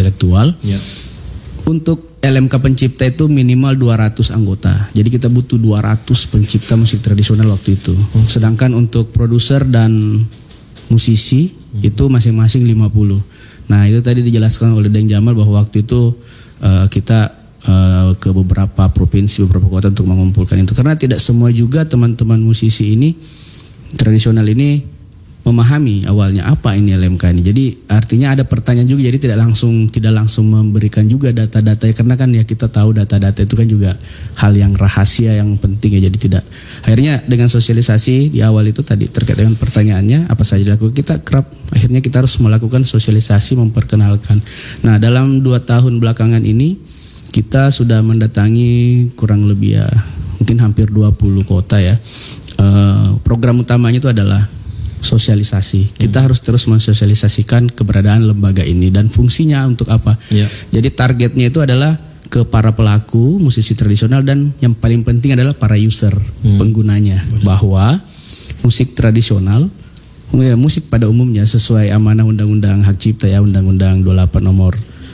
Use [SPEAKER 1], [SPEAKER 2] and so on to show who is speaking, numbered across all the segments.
[SPEAKER 1] intelektual. Untuk LMK pencipta itu minimal 200 anggota. Jadi kita butuh 200 pencipta musik tradisional waktu itu. Sedangkan untuk produser dan musisi itu masing-masing 50. Nah, itu tadi dijelaskan oleh Deng Jamal bahwa waktu itu kita ke beberapa provinsi, beberapa kota untuk mengumpulkan itu. Karena tidak semua juga teman-teman musisi ini tradisional ini memahami awalnya apa ini LMK ini. Jadi artinya ada pertanyaan juga, jadi tidak langsung memberikan juga data-data, karena kan ya kita tahu data-data itu kan juga hal yang rahasia yang penting ya. Jadi tidak, akhirnya dengan sosialisasi di awal itu tadi terkait dengan pertanyaannya apa saja dilakukan, kita kerap akhirnya kita harus melakukan sosialisasi, memperkenalkan. Nah, dalam 2 tahun belakangan ini kita sudah mendatangi kurang lebih ya mungkin hampir 20 kota ya. Program utamanya itu adalah sosialisasi. Kita harus terus mensosialisasikan keberadaan lembaga ini dan fungsinya untuk apa. Jadi targetnya itu adalah ke para pelaku musisi tradisional dan yang paling penting adalah para user, penggunanya. Bahwa musik tradisional, musik pada umumnya sesuai amanah Undang-Undang Hak Cipta ya, Undang-Undang 28 nomor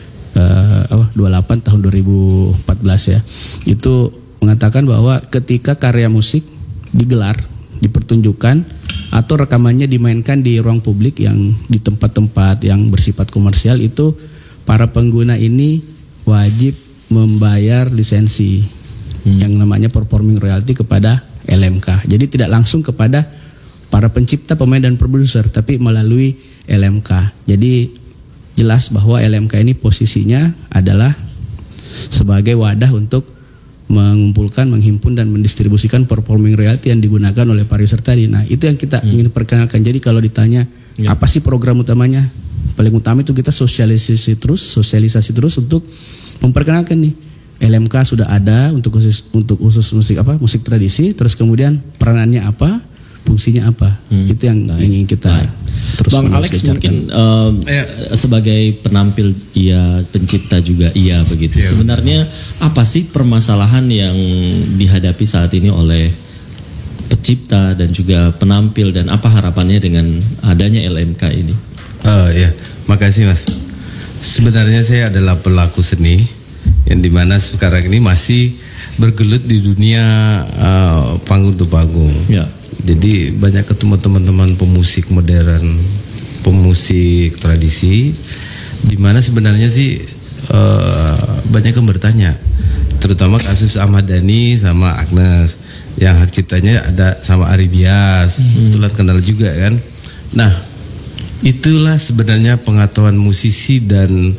[SPEAKER 1] 28 tahun 2014 ya. Itu mengatakan bahwa ketika karya musik digelar, dipertunjukkan atau rekamannya dimainkan di ruang publik yang di tempat-tempat yang bersifat komersial, itu para pengguna ini wajib membayar lisensi yang namanya performing royalty kepada LMK. Jadi tidak langsung kepada para pencipta, pemain dan produser, tapi melalui LMK. Jadi jelas bahwa LMK ini posisinya adalah sebagai wadah untuk mengumpulkan, menghimpun dan mendistribusikan performing royalty yang digunakan oleh para user tadi. Nah, itu yang kita ingin perkenalkan. Jadi kalau ditanya apa sih program utamanya? Paling utama itu kita sosialisasi terus untuk memperkenalkan nih LMK sudah ada untuk khusus musik tradisi, terus kemudian peranannya apa, fungsinya apa. Itu yang ingin kita terus.
[SPEAKER 2] Bang Alex mungkin sebagai penampil iya, pencipta juga iya begitu. Sebenarnya apa sih permasalahan yang dihadapi saat ini oleh pencipta dan juga penampil, dan apa harapannya dengan adanya LMK ini?
[SPEAKER 3] Makasih Mas. Sebenarnya saya adalah pelaku seni yang dimana sekarang ini masih bergelut di dunia panggung to panggung. Jadi banyak ketemu teman-teman pemusik modern, pemusik tradisi, di mana sebenarnya sih banyak yang bertanya, terutama kasus Ahmad Dhani sama Agnes, yang hak ciptanya ada sama Ari Bias, kebetulan kenal juga kan. Nah, itulah sebenarnya pengetahuan musisi dan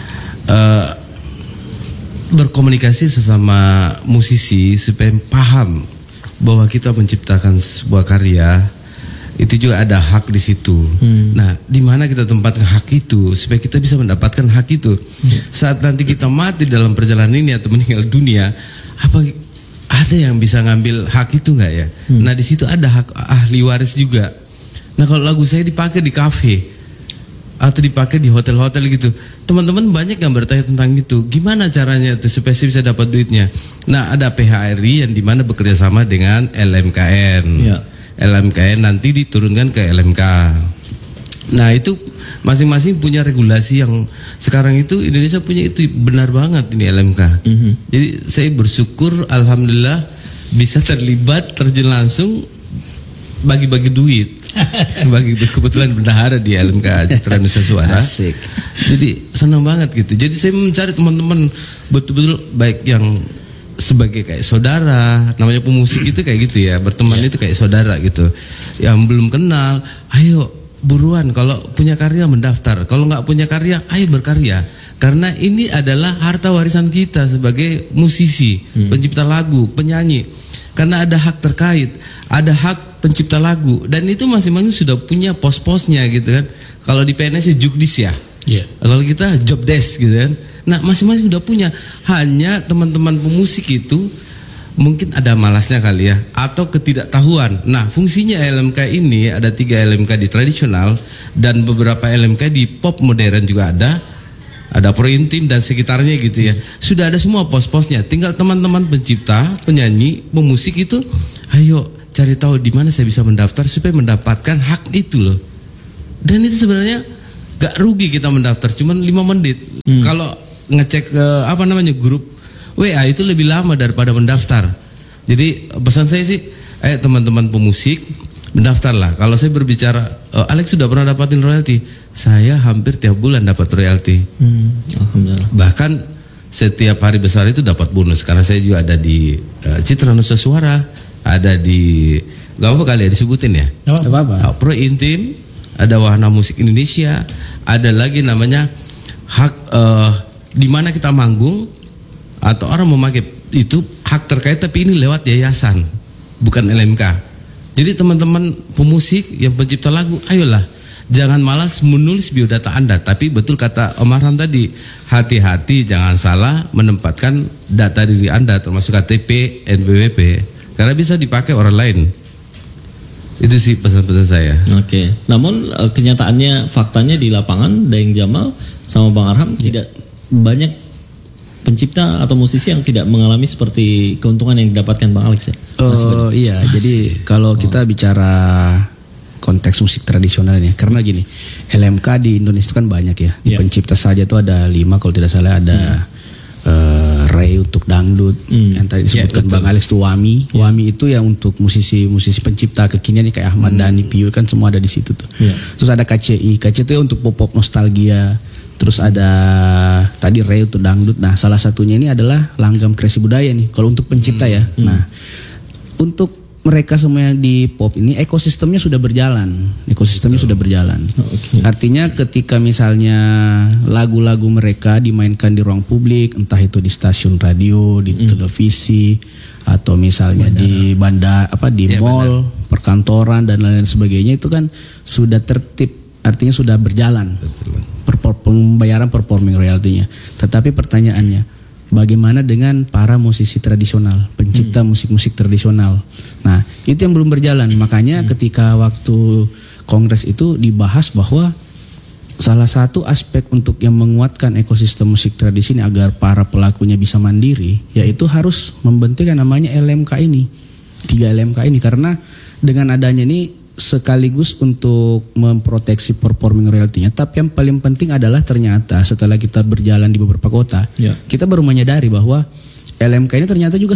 [SPEAKER 3] berkomunikasi sesama musisi supaya paham bahwa kita menciptakan sebuah karya itu juga ada hak di situ. Nah, di mana kita tempatkan hak itu supaya kita bisa mendapatkan hak itu. Saat nanti kita mati dalam perjalanan ini atau meninggal dunia, apa ada yang bisa ngambil hak itu nggak ya? Nah, di situ ada hak ahli waris juga. Nah, kalau lagu saya dipakai di kafe atau dipakai di hotel-hotel gitu, teman-teman banyak yang bertanya tentang itu. Gimana caranya tuh supaya saya bisa dapat duitnya? Nah, ada PHRI yang dimana bekerja sama dengan LMKN. LMKN nanti diturunkan ke LMK. Nah, itu masing-masing punya regulasi yang sekarang itu Indonesia punya, itu benar banget ini LMK. Jadi saya bersyukur, alhamdulillah bisa terlibat, terjun langsung bagi-bagi duit. Bagi kebetulan bendahara di LMK Citra Nusa Suara.
[SPEAKER 1] Asik.
[SPEAKER 3] Jadi senang banget gitu. Jadi saya mencari teman-teman betul-betul baik yang sebagai kayak saudara, namanya pemusik itu kayak gitu ya, berteman itu kayak saudara gitu. Yang belum kenal, ayo buruan, kalau punya karya mendaftar, kalau nggak punya karya, ayo berkarya. Karena ini adalah harta warisan kita sebagai musisi, pencipta lagu, penyanyi. Karena ada hak terkait, ada hak pencipta lagu, dan itu masing-masing sudah punya pos-posnya gitu kan. Kalau di PNS jukdis ya, kalau kita job desk gitu kan. Nah, masing-masing sudah punya. Hanya teman-teman pemusik itu mungkin ada malasnya kali ya, atau ketidaktahuan. Nah, fungsinya LMK ini ada 3 LMK di tradisional dan beberapa LMK di pop modern juga ada Pro Intim dan sekitarnya gitu ya. Sudah ada semua pos-posnya. Tinggal teman-teman pencipta, penyanyi, pemusik itu, ayo cari tahu di mana saya bisa mendaftar supaya mendapatkan hak itu loh. Dan itu sebenarnya gak rugi kita mendaftar cuman 5 menit. Kalau ngecek grup WA itu lebih lama daripada mendaftar. Jadi pesan saya sih, teman-teman pemusik mendaftarlah. Kalau saya berbicara, Alex sudah pernah dapatin royalti? Saya hampir tiap bulan dapat royalti.
[SPEAKER 2] Alhamdulillah.
[SPEAKER 3] Bahkan setiap hari besar itu dapat bonus. Karena saya juga ada di Citra Nusa Suara, ada di gak apa kali ya disebutin ya.
[SPEAKER 1] Gak apa-apa.
[SPEAKER 3] Pro Intim, ada Wahana Musik Indonesia, ada lagi namanya hak di mana kita manggung atau orang memakai itu hak terkait, tapi ini lewat yayasan, bukan LMK. Jadi teman-teman pemusik yang pencipta lagu, ayolah jangan malas menulis biodata Anda, tapi betul kata Om Arham tadi, hati-hati jangan salah menempatkan data diri Anda termasuk KTP, NPWP, karena bisa dipakai orang lain. Itu sih pesan-pesan saya.
[SPEAKER 2] Oke. Namun kenyataannya, faktanya di lapangan, Daeng Jamal sama Bang Arham tidak banyak pencipta atau musisi yang tidak mengalami seperti keuntungan yang didapatkan Bang Alex ya.
[SPEAKER 1] Iya. Jadi kalau kita bicara konteks musik tradisional ini, karena gini, LMK di Indonesia itu kan banyak ya. Di pencipta saja itu ada 5 kalau tidak salah, ada Ray untuk dangdut, yang tadi disebutkan Bang Alex itu Wami. Wami itu yang untuk musisi pencipta kekinian nih kayak Ahmad Dhani, Piyu kan semua ada di situ tuh. Terus ada KCI itu untuk pop nostalgia. Terus ada tadi Ray untuk dangdut. Nah, salah satunya ini adalah Langgam Kreasi Budaya nih kalau untuk pencipta ya. Nah, untuk mereka semua yang di pop ini ekosistemnya sudah berjalan. Artinya ketika misalnya lagu-lagu mereka dimainkan di ruang publik, entah itu di stasiun radio, di televisi, atau misalnya di mall, perkantoran dan lain-lain sebagainya, itu kan sudah tertib. Artinya sudah berjalan pembayaran performing royaltinya. Tetapi pertanyaannya, bagaimana dengan para musisi tradisional, pencipta musik-musik tradisional? Nah, itu yang belum berjalan. Makanya ketika waktu kongres itu dibahas bahwa salah satu aspek untuk yang menguatkan ekosistem musik tradisi ini agar para pelakunya bisa mandiri, yaitu harus membentuk yang namanya LMK ini, 3 LMK ini. Karena dengan adanya ini sekaligus untuk memproteksi performing royaltinya, tapi yang paling penting adalah ternyata setelah kita berjalan di beberapa kota, kita baru menyadari bahwa LMK ini ternyata juga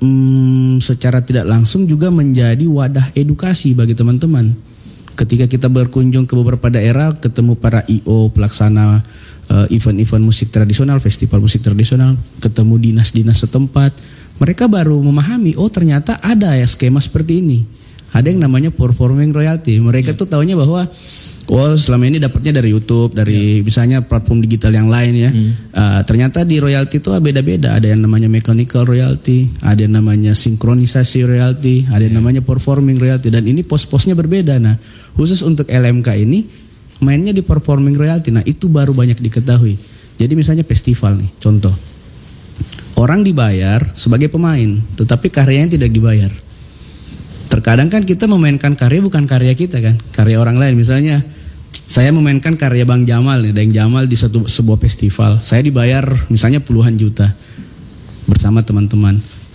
[SPEAKER 1] secara tidak langsung juga menjadi wadah edukasi bagi teman-teman. Ketika kita berkunjung ke beberapa daerah, ketemu para IO pelaksana event-event musik tradisional, festival musik tradisional, ketemu dinas-dinas setempat, mereka baru memahami, oh ternyata ada ya skema seperti ini. Ada yang namanya performing royalty. Mereka tuh taunya bahwa selama ini dapatnya dari YouTube, dari misalnya platform digital yang lain ya. Ternyata di royalty itu beda-beda. Ada yang namanya mechanical royalty, ada yang namanya sinkronisasi royalty, ada yang namanya performing royalty, dan ini pos-posnya berbeda. Nah, khusus untuk LMK ini mainnya di performing royalty. Nah, itu baru banyak diketahui. Jadi misalnya festival nih, contoh. Orang dibayar sebagai pemain, tetapi karyanya tidak dibayar. Terkadang kan kita memainkan karya bukan karya kita kan, karya orang lain. Misalnya saya memainkan karya Bang Jamal nih, Daeng Jamal di sebuah festival. Saya dibayar misalnya puluhan juta bersama teman-teman.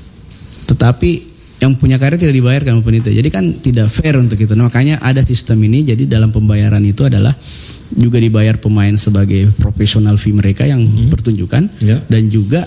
[SPEAKER 1] Tetapi yang punya karya tidak dibayar kan penitia. Jadi kan tidak fair untuk itu. Nah, makanya ada sistem ini. Jadi dalam pembayaran itu adalah juga dibayar pemain sebagai profesional fee mereka yang pertunjukan, dan juga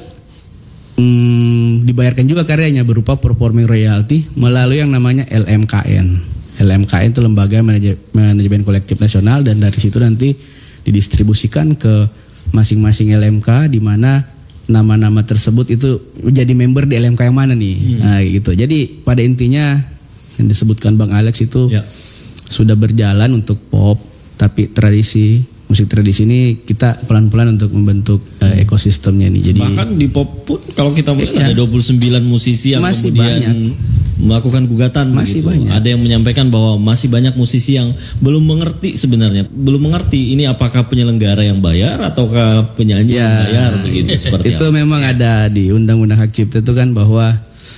[SPEAKER 1] dibayarkan juga karyanya berupa performing royalty melalui yang namanya LMKN. LMKN itu Lembaga Manajemen Kolektif Nasional, dan dari situ nanti didistribusikan ke masing-masing LMK di mana nama-nama tersebut itu menjadi member di LMK yang mana nih. Nah, gitu. Jadi pada intinya yang disebutkan Bang Alex itu sudah berjalan untuk pop, tapi musik tradisi ini kita pelan-pelan untuk membentuk ekosistemnya nih. Jadi
[SPEAKER 2] bahkan di pop pun kalau kita melihat ada 29 musisi yang
[SPEAKER 1] masih
[SPEAKER 2] kemudian
[SPEAKER 1] banyak
[SPEAKER 2] melakukan gugatan.
[SPEAKER 1] Masih banyak.
[SPEAKER 2] Ada yang menyampaikan bahwa masih banyak musisi yang belum mengerti sebenarnya, belum mengerti ini apakah penyelenggara yang bayar ataukah penyanyi yang bayar begitu seperti
[SPEAKER 1] itu. Memang ada di Undang-Undang Hak Cipta itu kan bahwa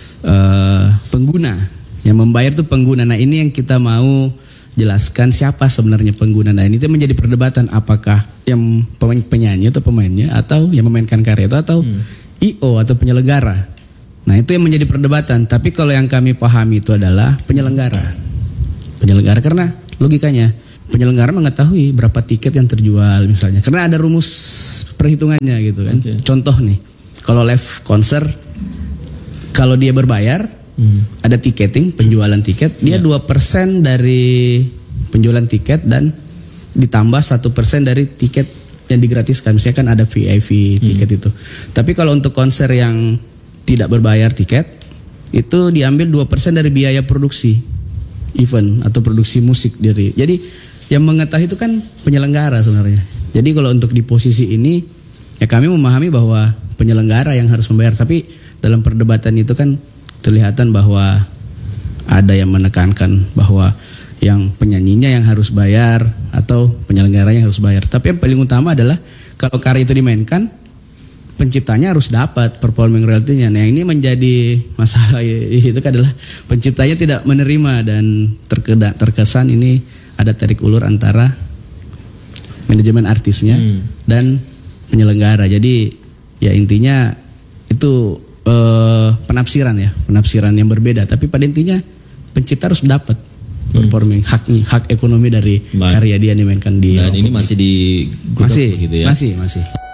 [SPEAKER 1] pengguna yang membayar itu pengguna. Nah, ini yang kita mau jelaskan siapa sebenarnya pengguna. Nah, ini menjadi perdebatan, apakah yang penyanyi atau pemainnya, atau yang memainkan karya itu, atau IO atau penyelenggara. Nah, itu yang menjadi perdebatan. Tapi kalau yang kami pahami itu adalah penyelenggara karena logikanya penyelenggara mengetahui berapa tiket yang terjual misalnya, karena ada rumus perhitungannya gitu kan. Contoh nih, kalau live konser, kalau dia berbayar, ada tiketing, penjualan tiket, dia 2% dari penjualan tiket dan ditambah 1% dari tiket yang digratiskan. Misalnya kan ada VIP tiket itu. Tapi kalau untuk konser yang tidak berbayar tiket, itu diambil 2% dari biaya produksi event atau produksi musik dari. Jadi yang mengetahui itu kan penyelenggara sebenarnya. Jadi kalau untuk di posisi ini, ya kami memahami bahwa penyelenggara yang harus membayar. Tapi dalam perdebatan itu kan kelihatan bahwa ada yang menekankan bahwa yang penyanyinya yang harus bayar atau penyelenggaranya yang harus bayar. Tapi yang paling utama adalah kalau karya itu dimainkan, penciptanya harus dapat performing royalty-nya. Nah, ini menjadi masalah itu adalah penciptanya tidak menerima dan terkesan ini ada tarik ulur antara manajemen artisnya dan penyelenggara. Jadi ya intinya itu penafsiran yang berbeda. Tapi pada intinya pencipta harus dapat performing hak ekonomi dari karya dia yang dimainkan di.
[SPEAKER 2] Dan ini masih di
[SPEAKER 1] masih
[SPEAKER 2] gitu ya.
[SPEAKER 1] Masih.